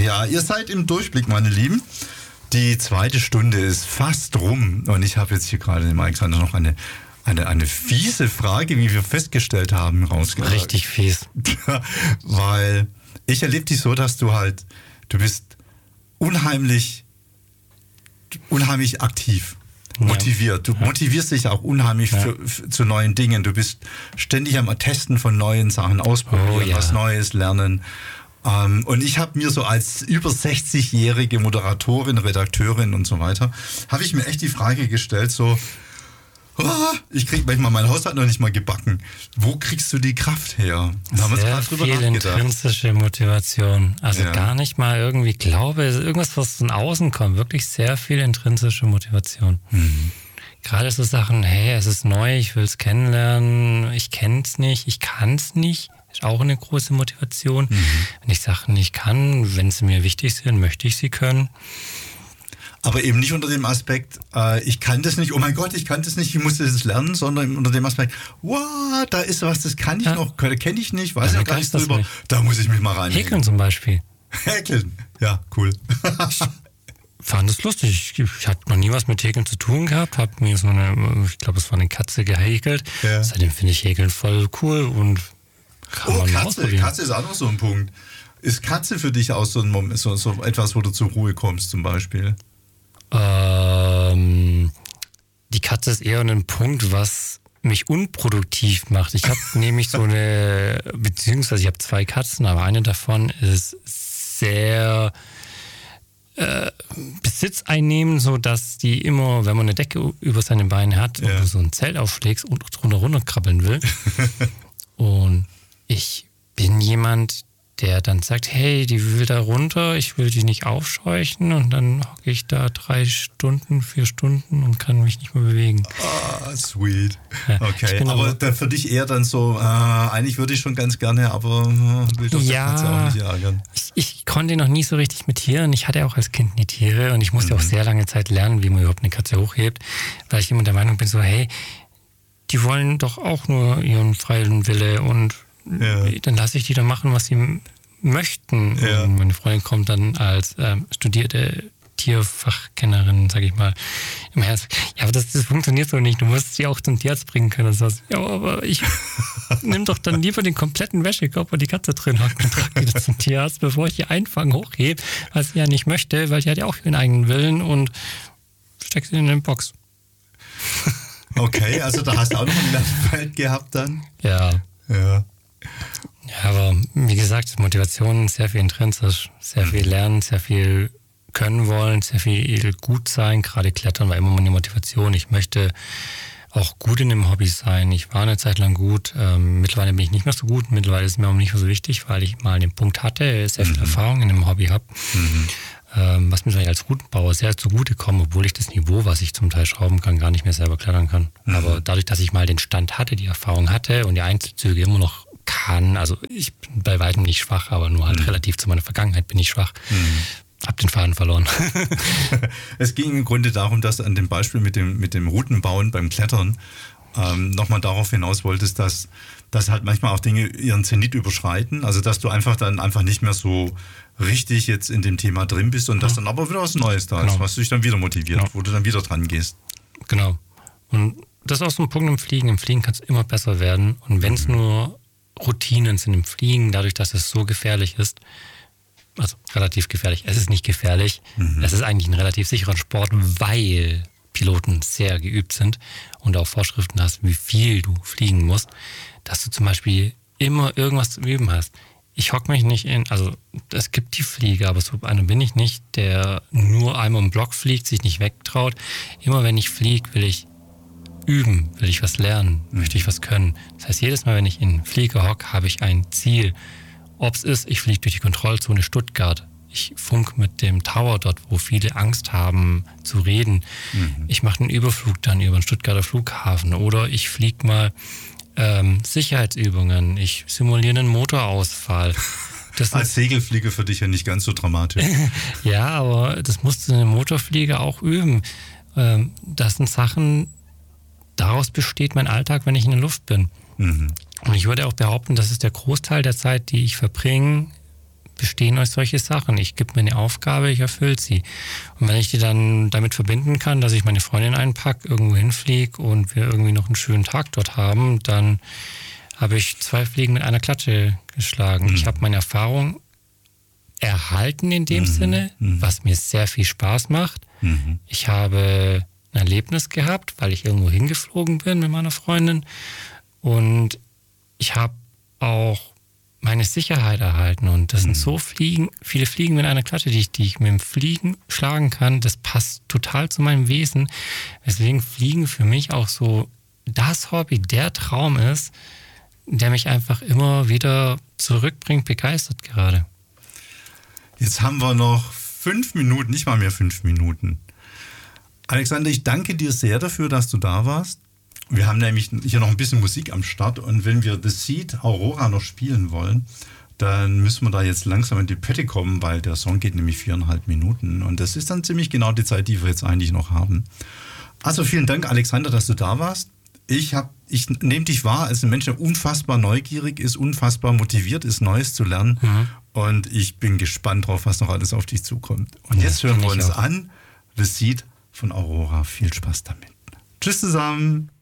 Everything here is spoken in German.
Ja, ihr seid im Durchblick, meine Lieben. Die zweite Stunde ist fast rum und ich habe jetzt hier gerade dem Alexander noch eine fiese Frage, wie wir festgestellt haben, rausgebracht. Richtig fies. Weil ich erlebe dich so, dass du bist unheimlich aktiv, motiviert. Du motivierst dich auch unheimlich zu neuen Dingen. Du bist ständig am Testen von neuen Sachen, ausprobieren, was Neues lernen. Und ich habe mir so als über 60-jährige Moderatorin, Redakteurin und so weiter, habe ich mir echt die Frage gestellt, so, ich kriege manchmal mein Haushalt noch nicht mal gebacken. Wo kriegst du die Kraft her? Da haben wir gerade drüber nachgedacht. Intrinsische Motivation. Also gar nicht mal irgendwie Glaube, irgendwas, was von außen kommt. Wirklich sehr viel intrinsische Motivation. Mhm. Gerade so Sachen, hey, es ist neu, ich will es kennenlernen, ich kenne es nicht, ich kann es nicht. Ist auch eine große Motivation. Mhm. Wenn ich Sachen nicht kann, wenn sie mir wichtig sind, möchte ich sie können. Aber eben nicht unter dem Aspekt, ich kann das nicht, oh mein Gott, ich kann das nicht, ich muss das lernen, sondern unter dem Aspekt, wow, da ist was, das kann ich noch, kenne ich nicht, weiß ich gar nichts drüber, nicht. Da muss ich mich mal rein. Häkeln zum Beispiel. Häkeln, ja, cool. Ich fand das lustig. Ich hatte noch nie was mit Häkeln zu tun gehabt, habe mir so ich glaube, es war eine Katze gehäkelt. Ja. Seitdem finde ich Häkeln voll cool und Katze ist auch noch so ein Punkt. Ist Katze für dich auch so ein Moment, so etwas, wo du zur Ruhe kommst zum Beispiel? Die Katze ist eher ein Punkt, was mich unproduktiv macht. Ich habe nämlich beziehungsweise ich habe 2 Katzen, aber eine davon ist sehr besitzeinnehmend, so dass die immer, wenn man eine Decke über seine Beine hat und du so ein Zelt aufschlägst und drunter runterkrabbeln will. Und ich bin jemand, der dann sagt, hey, die will da runter, ich will die nicht aufscheuchen und dann hocke ich da 3 Stunden, 4 Stunden und kann mich nicht mehr bewegen. Ah, sweet. Ja, okay, aber für dich eher dann so, eigentlich würde ich schon ganz gerne, aber will doch der Katze auch nicht ärgern. Ich konnte noch nie so richtig mit Tieren. Ich hatte auch als Kind nie Tiere und ich musste auch sehr lange Zeit lernen, wie man überhaupt eine Katze hochhebt, weil ich immer der Meinung bin, so, hey, die wollen doch auch nur ihren freien Wille und dann lasse ich die da machen, was sie möchten. Ja. Und meine Freundin kommt dann als studierte Tierfachkennerin, sage ich mal, im Herz. Ja, aber das funktioniert so nicht. Du musst sie auch zum Tierarzt bringen können. Und so. Ja, aber ich nimm doch dann lieber den kompletten Wäschekorb, wo die Katze drin hat und trage die zum Tierarzt, bevor ich die einfangen hochhebe, was sie ja nicht möchte, weil sie hat ja auch ihren eigenen Willen und steckt sie in eine Box. Okay, also da hast du auch noch ein Lernfeld gehabt dann? Ja. Ja, aber wie gesagt, Motivation, sehr viel intrinsisch, sehr viel lernen, sehr viel können wollen, sehr viel gut sein. Gerade Klettern war immer meine Motivation. Ich möchte auch gut in dem Hobby sein. Ich war eine Zeit lang gut. Mittlerweile bin ich nicht mehr so gut. Mittlerweile ist mir auch nicht mehr so wichtig, weil ich mal den Punkt hatte, sehr viel Erfahrung in dem Hobby habe. Was mir als Routenbauer sehr zugutekommt, obwohl ich das Niveau, was ich zum Teil schrauben kann, gar nicht mehr selber klettern kann. Aber dadurch, dass ich mal den Stand hatte, die Erfahrung hatte und die Einzelzüge immer noch kann, also ich bin bei weitem nicht schwach, aber nur halt relativ zu meiner Vergangenheit bin ich schwach. Hab den Faden verloren. Es ging im Grunde darum, dass du an dem Beispiel mit dem Routenbauen beim Klettern nochmal darauf hinaus wolltest, dass halt manchmal auch Dinge ihren Zenit überschreiten, also dass du dann einfach nicht mehr so richtig jetzt in dem Thema drin bist und dass dann aber wieder was Neues da ist, was dich dann wieder motiviert, wo du dann wieder dran gehst. Genau. Und das ist auch so ein Punkt im Fliegen. Im Fliegen kann es immer besser werden und wenn es nur Routinen sind im Fliegen, dadurch, dass es so gefährlich ist, also relativ gefährlich, es ist nicht gefährlich, es ist eigentlich ein relativ sicherer Sport, weil Piloten sehr geübt sind und auch Vorschriften hast, wie viel du fliegen musst, dass du zum Beispiel immer irgendwas zu üben hast. Ich hocke mich nicht also es gibt die Flieger, aber so einer bin ich nicht, der nur einmal im Block fliegt, sich nicht wegtraut. Immer wenn ich fliege, will ich üben, will ich was lernen, möchte ich was können. Das heißt, jedes Mal, wenn ich in den Flieger hocke, habe ich ein Ziel. Ob es ist, ich fliege durch die Kontrollzone Stuttgart. Ich funk mit dem Tower dort, wo viele Angst haben zu reden. Ich mache einen Überflug dann über den Stuttgarter Flughafen oder ich fliege mal Sicherheitsübungen. Ich simuliere einen Motorausfall. Als Segelflieger für dich ja nicht ganz so dramatisch. Ja, aber das musst du in einem Motorflieger auch üben. Das sind Sachen, daraus besteht mein Alltag, wenn ich in der Luft bin. Und ich würde auch behaupten, das ist der Großteil der Zeit, die ich verbringe, bestehen aus solche Sachen. Ich gebe mir eine Aufgabe, ich erfülle sie. Und wenn ich die dann damit verbinden kann, dass ich meine Freundin einpacke, irgendwo hinfliege und wir irgendwie noch einen schönen Tag dort haben, dann habe ich 2 Fliegen mit einer Klatsche geschlagen. Ich habe meine Erfahrung erhalten in dem Sinne, was mir sehr viel Spaß macht. Ich habe ein Erlebnis gehabt, weil ich irgendwo hingeflogen bin mit meiner Freundin und ich habe auch meine Sicherheit erhalten und das sind so viele Fliegen mit einer Klatsche, die ich mit dem Fliegen schlagen kann. Das passt total zu meinem Wesen, weswegen Fliegen für mich auch so das Hobby, der Traum ist, der mich einfach immer wieder zurückbringt, begeistert gerade. Jetzt haben wir noch 5 Minuten, nicht mal mehr 5 Minuten. Alexander, ich danke dir sehr dafür, dass du da warst. Wir haben nämlich hier noch ein bisschen Musik am Start und wenn wir The Seed Aurora noch spielen wollen, dann müssen wir da jetzt langsam in die Pötte kommen, weil der Song geht nämlich 4,5 Minuten und das ist dann ziemlich genau die Zeit, die wir jetzt eigentlich noch haben. Also vielen Dank, Alexander, dass du da warst. Ich nehme dich wahr als ein Mensch, der unfassbar neugierig ist, unfassbar motiviert ist, Neues zu lernen. Und ich bin gespannt drauf, was noch alles auf dich zukommt. Und jetzt hören wir uns an The Seed von Aurora. Viel Spaß damit. Tschüss zusammen.